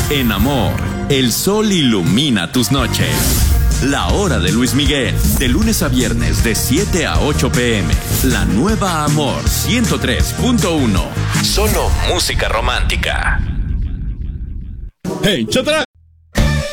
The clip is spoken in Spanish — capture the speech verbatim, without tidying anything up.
En amor, el sol ilumina tus noches. La hora de Luis Miguel, de lunes a viernes de siete a ocho pm. La nueva Amor ciento tres punto uno. Solo música romántica. ¡Hey, Chatrán!